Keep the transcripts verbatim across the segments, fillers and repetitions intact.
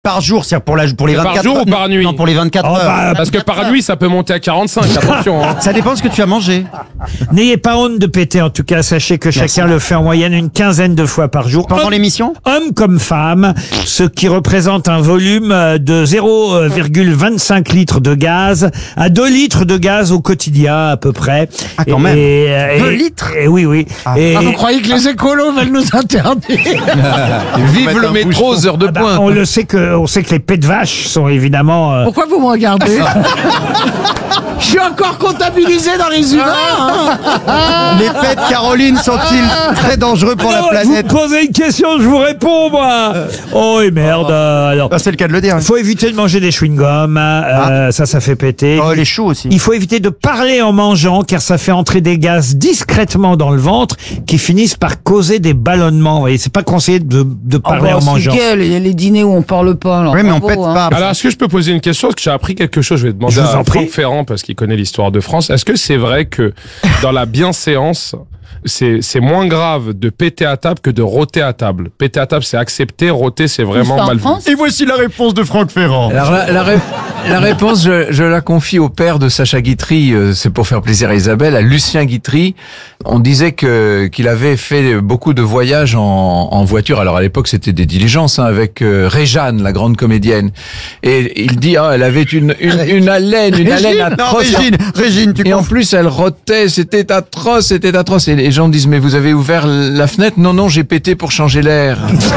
Par jour, c'est pour, la, pour les vingt-quatre Par jour heures. ou par nuit? Non, pour les vingt-quatre Oh, heures. bah, Parce que par nuit, ça peut monter à quarante-cinq, attention. Hein. Ça dépend de ce que tu as mangé. N'ayez pas honte de péter, en tout cas. Sachez que chacun le fait en moyenne une quinzaine de fois par jour. Pendant Homme- l'émission Hommes comme femmes, ce qui représente un volume de zéro virgule vingt-cinq litres de gaz à deux litres de gaz au quotidien, à peu près. Ah, quand Et- même. et- Deux et- litres et Oui, oui. Ah. Et- Ah, vous croyez que les écolos veulent nous interdire? Vive le métro aux heures de Ah bah, pointe. on le sait que, on sait que les pets de vache sont évidemment. euh, Pourquoi vous me regardez? Je suis encore comptabilisé dans les humains. hein. Les pets de Caroline sont-ils très dangereux pour la Alors, planète? Vous me posez une question, je vous réponds, moi. Oh, et merde. euh, Alors, Ah, c'est le cas de le dire. il faut éviter de manger des chewing-gums. euh, Ça, ça fait péter. Oh, les choux aussi. Il faut éviter de parler en mangeant, car ça fait entrer des gaz discrètement dans le ventre qui finissent par causer des ballonnements. Vous voyez, c'est pas conseillé de, de Ah parler bah, en c'est mangeant. nickel, il y a les dîners où on parle pas. Alors, Oui, mais on bravo, pète hein. pas. Alors, est-ce que je peux poser une question? Parce que j'ai appris quelque chose. Je vais demander Je vous à en prie. Franck Ferrand, parce qu'il connaît l'histoire de France. Est-ce que c'est vrai que dans la bienséance, c'est c'est moins grave de péter à table que de rôter à table? Péter à table, c'est accepté. Rôter, c'est vraiment Juste en mal vu. France. Et voici la réponse de Franck Ferrand. Alors la, la, ré- la réponse, je, je la confie au père de Sacha Guitry, euh, c'est pour faire plaisir à Isabelle, à Lucien Guitry. On disait que qu'il avait fait beaucoup de voyages en, en voiture. Alors à l'époque, c'était des diligences hein, avec euh, Réjeanne, la grande comédienne. Et il dit, ah, elle avait une une, une haleine, une haleine Non, atroce. Régine, Régine, tu Et en confonds. plus, elle rotait, c'était atroce, c'était atroce. Et les gens disent, mais vous avez ouvert la fenêtre? Non, non, j'ai pété pour changer l'air.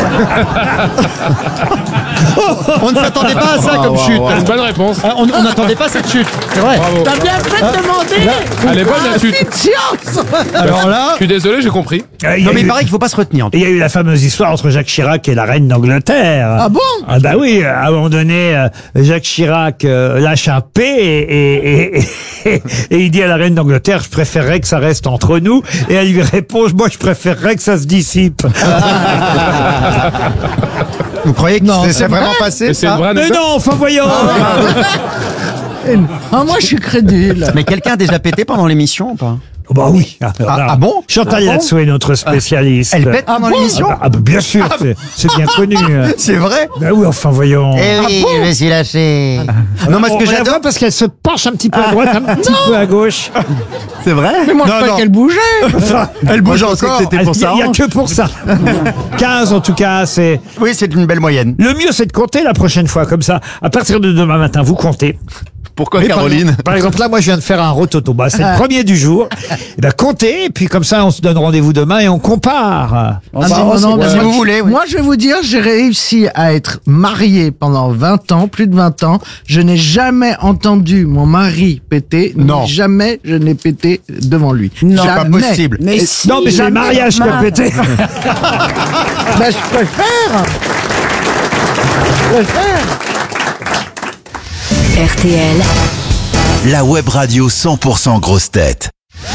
On ne s'attendait pas à ça comme chute. C'est une bonne réponse. Ah, On on n'attendait pas cette chute. C'est vrai. Bravo. T'as bien fait de demander. Elle est bonne, la chute. Petite science. Alors là, Je suis désolé, j'ai compris. Euh, il y non a mais il eu- paraît qu'il faut pas se retenir. Il y a eu la fameuse histoire entre Jacques Chirac et la reine d'Angleterre. Ah bon? Ah bah oui, à un moment donné, euh, Jacques Chirac euh, lâche un P et, et, et, et, et il dit à la reine d'Angleterre, je préférerais que ça reste entre nous. Et elle lui répond, moi je préférerais que ça se dissipe. Vous croyez que Non, c'est c'est c'est vraiment vrai. passé Mais c'est une ça vraie Mais anecdote. non, enfin voyons. Ah, moi, je suis crédule. Mais quelqu'un a déjà pété pendant l'émission ou pas? Oh bah oui. Alors Ah, là, ah bon Chantal Ah bon Latsou est notre spécialiste. Elle pète pendant l'émission? Ah bah, ah bah, bien sûr, c'est- c'est bien connu. C'est vrai? Bah oui, enfin voyons. Eh oui, je me suis lâché. Non, parce On que la j'adore. voit parce qu'elle se penche un petit peu à droite, un petit peu à gauche. C'est vrai? Mais moi, je Non, croyais non. qu'elle bougeait. Elle bouge Moi, encore. Il n'y a, que pour ça. quinze en tout cas, c'est... Oui, c'est une belle moyenne. Le mieux, c'est de compter la prochaine fois, comme ça. À partir de demain matin, vous comptez. Pourquoi Mais par- Par exemple, là, moi, je viens de faire un rototo. Bah, c'est le premier du jour. Et ben, comptez, et puis comme ça, on se donne rendez-vous demain et on compare. Ah, bah, non, non, mais si moi, vous je- voulez, oui. Moi, je vais vous dire, j'ai réussi à être marié pendant vingt ans, plus de vingt ans. Je n'ai jamais entendu mon mari péter. ni Non. Jamais je n'ai pété devant lui. Non. C'est pas Jamais. possible. Mais si, Non, mais c'est le jamais, mariage qui a Norman. pété. Ben, je préfère. Je préfère. R T L, La web radio cent pour cent grosse tête.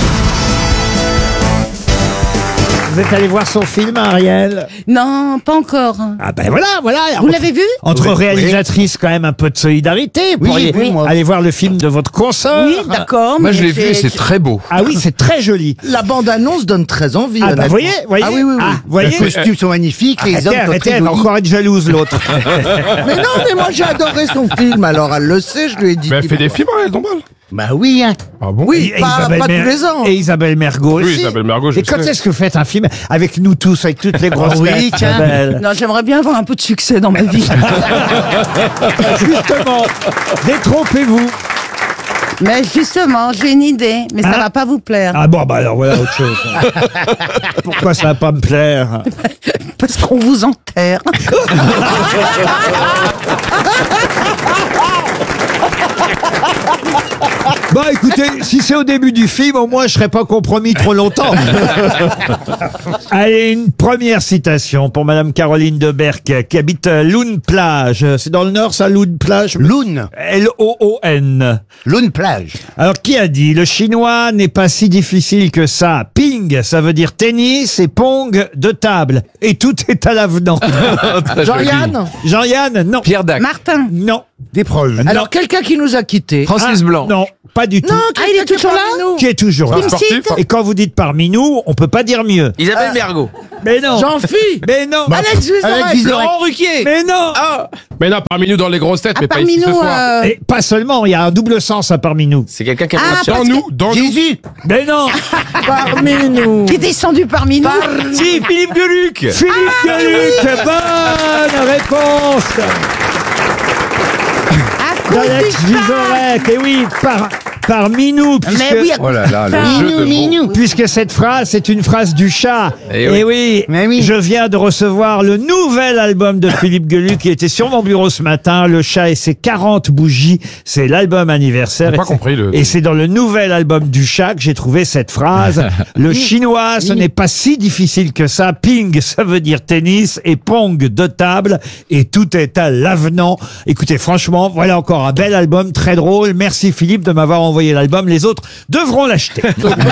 Vous êtes allé voir son film, Ariel? Non, pas encore. Ah ben voilà, voilà. Vous l'avez vu? Entre Oui, réalisatrices, quand même un peu de solidarité. Vous Oui, pourriez j'ai vu, moi. aller voir le film de votre consoeur. Oui, d'accord. Moi, mais je l'ai vu et c'est très beau. Ah oui, c'est très joli. La bande-annonce donne très envie. Ah bah honnêtement. voyez, voyez. Ah oui, oui, oui. Ah, voyez. Les costumes sont magnifiques, les Arrêtez, hommes sont arrêtez, très elle va jolis. encore être jalouse, l'autre. Mais non, mais moi j'ai adoré son film. Alors elle le sait, je lui ai dit. Mais elle qu'il fait des faut- films, elle, Dombal. Bah oui, hein. Ah bon? Oui, Et pas, Isabelle pas Mer- tous les ans. Et Isabelle Mergo Oui, aussi. Isabelle Mergo, je Et quand sais. est-ce que vous faites un film avec nous tous, avec toutes les grosses Oui, têtes, tiens. Isabelle? Non, j'aimerais bien avoir un peu de succès dans ma vie. Justement, détrompez-vous. Mais justement, j'ai une idée, mais ça Ah. va pas vous plaire. Ah bon, bah alors voilà autre chose. Pourquoi ça va pas me plaire? Parce qu'on vous enterre. Bah écoutez, si c'est au début du film, au moins je serai pas compromis trop longtemps. Allez, une première citation pour Madame Caroline Deberck, qui habite Loun Plage. C'est dans le Nord, ça, Loun Plage? Loun. L O O N. Loun plage. Alors, qui a dit « Le chinois n'est pas si difficile que ça. Ping, ça veut dire tennis, et pong, de table. Et tout est à l'avenant. Très joli. Jean-Yann. » Jean-Yann, non. Pierre Dac. Martin. Non. Des proches. Alors quelqu'un qui nous a quittés. Francis Ah, Blanc. Non. Pas du tout. Non, Ah, il est toujours là Qui est toujours là. Un sportif. Et quand vous dites parmi nous, on peut pas dire mieux. Isabelle Mergo. Mais non. Jean-Phi. Mais non. Alex Vizorek. Alex Vizorek. Laurent Ruquier. Mais non. Ah, Mais non, parmi nous dans les grosses têtes, Ah, mais pas parmi ici ce nous, soir. euh, Et pas seulement, il y a un double sens à parmi nous. c'est quelqu'un qui a Ah, fait Dans nous, dans nous. Jésus. Mais non. Parmi nous. qui est descendu parmi nous. Si, Philippe Gueluc. Philippe Gueluc. Bonne réponse À cause d'Alex du chat. Vizorek. Et oui, par, parmi nous, puisque... Mais oui, Oh là là, le jeu Minou, de mots. minou. Puisque cette phrase, c'est une phrase du chat. Eh Et oui. oui, Mais oui. je viens de recevoir le nouvel album de Philippe Gueluc qui était sur mon bureau ce matin. Le chat et ses quarante bougies. C'est l'album anniversaire. J'ai pas Et c'est- compris le- Et c'est dans le nouvel album du chat que j'ai trouvé cette phrase. Le chinois, ce n'est pas si difficile que ça. Ping, ça veut dire tennis. Et pong, de table. Et tout est à l'avenant. Écoutez, franchement, voilà encore un bel album, très drôle. Merci Philippe de m'avoir envoyé l'album. Les autres devront l'acheter.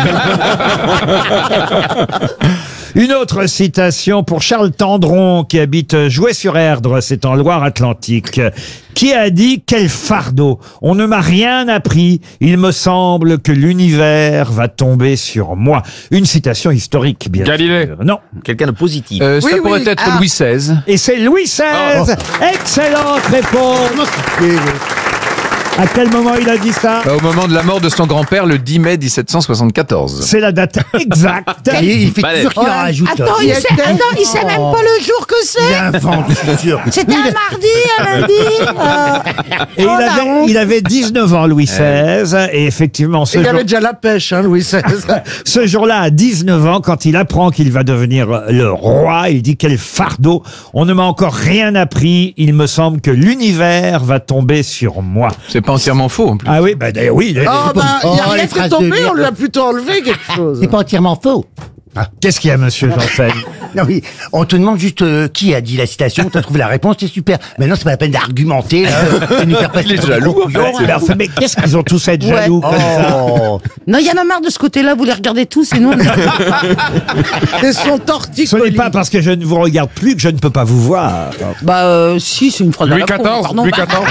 Une autre citation pour Charles Tendron, qui habite Jouet-sur-Erdre, c'est en Loire-Atlantique, qui a dit « Quel fardeau! On ne m'a rien appris. Il me semble que l'univers va tomber sur moi. » Une citation historique, bien Galilée. sûr. Non. Quelqu'un de positif. Euh, ça Oui, pourrait oui. être Ah. Louis seize. Et c'est Louis seize. Excellente réponse. Comment ça se fait, euh, À quel moment il a dit ça? Au moment de la mort de son grand-père, le dix mai dix-sept cent soixante-quatorze. C'est la date exacte. Il, il fait Balèze. toujours qu'il en rajoute. Attends, il sait, attends, il sait même pas le jour que Il c'est. invente, c'est sûr. C'était un mardi, un lundi. euh, Et il Oh, la avait, honte. il avait dix-neuf ans, Louis seize. Et effectivement, ce Il jour, avait déjà la pêche, hein, Louis seize. ce jour-là, à dix-neuf ans, quand il apprend qu'il va devenir le roi, il dit quel fardeau. On ne m'a encore rien appris. Il me semble que l'univers va tomber sur moi. C'est pas entièrement faux en plus. Ah oui, bah d'ailleurs, oui. Oh, bah, il n'y a Oh, rien les qui phrases est de tombé, merde. on lui a plutôt enlevé quelque chose. C'est pas entièrement faux. Qu'est-ce qu'il y a, monsieur Janssen? Non, oui, on te demande juste euh, qui a dit la citation, tu as trouvé la réponse, c'est super. Maintenant, c'est pas la peine d'argumenter. là, de nous faire passer Il est pour des jaloux, gros en fait. couillons, Mais enfin, mais qu'est-ce qu'ils ont tous à être Ouais. jaloux comme ça? Oh. Non, il y en a marre de ce côté-là, vous les regardez tous et nous, on est- C'est son torticolis. Ce n'est pas parce que je ne vous regarde plus que je ne peux pas vous voir. Bah, euh, si, c'est une phrase Louis à la con, quatorze, pardon. Louis Bah, quatorze.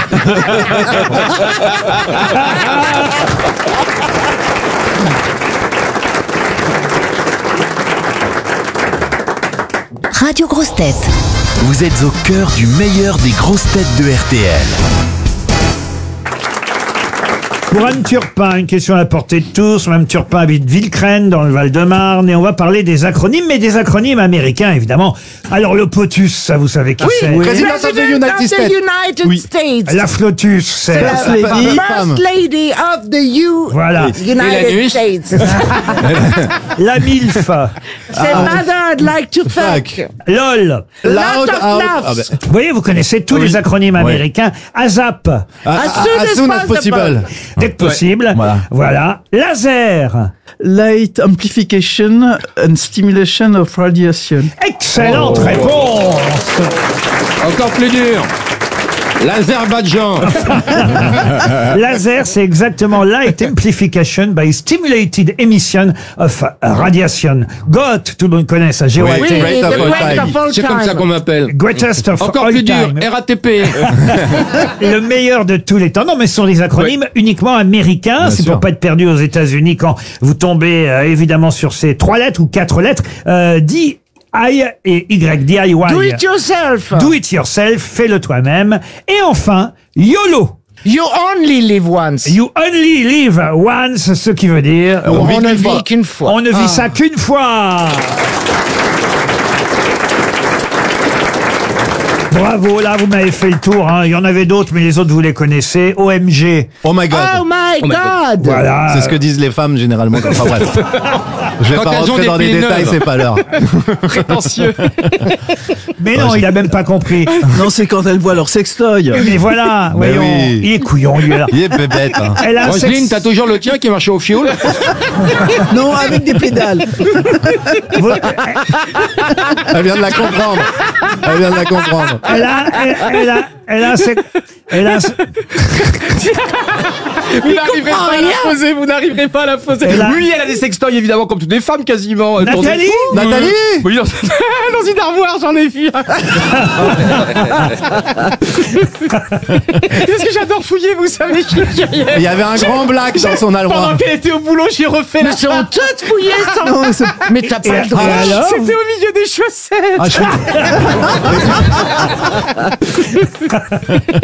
Radio Grosses Têtes. Vous êtes au cœur du meilleur des grosses têtes de R T L. Pour Anne Turpin, une question à la portée de tous. Mme Turpin habite Villecrène, dans le Val-de-Marne, et on va parler des acronymes, mais des acronymes américains, évidemment. Alors, le POTUS, ça, vous savez qui c'est? President of the United States. United States. La FLOTUS, c'est... C'est la First lady. First Lady of the U. Voilà. United l'anus. States. La MILF. C'est Mother I'd like to fuck. LOL. Lot of laughs. Vous voyez, vous connaissez tous les acronymes américains. ASAP. As soon as possible. Dès que possible. Voilà. Voilà. Laser. Light amplification and stimulation of radiation. Excellente réponse. Encore plus dur. L'Azerbaïdjan. Laser, c'est exactement Light Amplification by Stimulated Emission of Radiation. G O T, tout le monde connaît ça, G O A T. Oui, Great the of all great time. of all C'est comme ça time. qu'on m'appelle. Greatest of Encore all plus dur. time. R A T P. Le meilleur de tous les temps. Non, mais ce sont des acronymes uniquement américains. C'est pour pas être perdu aux États-Unis quand vous tombez euh, évidemment sur ces trois lettres ou quatre lettres. Euh, D I et Y, D I Y. Do it yourself. Do it yourself, fais-le toi-même. Et enfin, YOLO. You only live once. You only live once, ce qui veut dire On, ne vit qu'une fois. on ne vit Ah. ça qu'une fois. Bravo, là vous m'avez fait le tour. Hein. Il y en avait d'autres, mais les autres vous les connaissez. O M G. Oh my god. Oh my God. Voilà. C'est ce que disent les femmes généralement. Enfin bref. Je vais Quand pas elles ont rentrer des dans les pieds détails, neuves. c'est pas l'heure. Prétentieux. Mais non, il a même pas compris. Non, c'est quand elles voient leur sextoy. Mais voilà, Mais voyons, oui. il est couillon lui. Alors. Il est bébête. Hein. Elle a un Roselyne, sexe- t'as toujours le tien qui marchait au fioul. Non, avec des pédales. vous- Elle vient de la comprendre. Elle vient de la comprendre. Elle a, elle, elle a, elle a un sec- elle a un- Vous n'arriverez pas à la poser, vous n'arriverez pas à la poser. Elle a- Oui, elle a des sextoys, évidemment, comme toutes les femmes, quasiment. euh, tournées. Nathalie Nathalie Oui, dans, dans une armoire, j'en ai vu. Parce que j'adore fouiller, vous savez, je suis curieux. Il y avait un grand black dans son armoire. Pendant qu'elle était au boulot, j'ai refait la Mais c'est honteux de fouiller ça. Non, mais c'est- Mais t'as pas le Et droit. alors C'était au milieu des chaussettes. Ah, je-